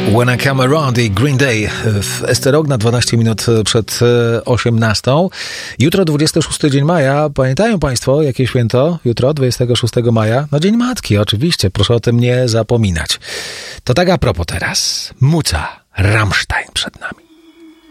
When I Come Around i Green Day w Esterog na 12 minut przed 18. Jutro 26 dzień maja. Pamiętają Państwo, jakie święto? Jutro 26 maja? No Dzień Matki, oczywiście. Proszę o tym nie zapominać. To tak a propos teraz. Muca, Rammstein przed nami.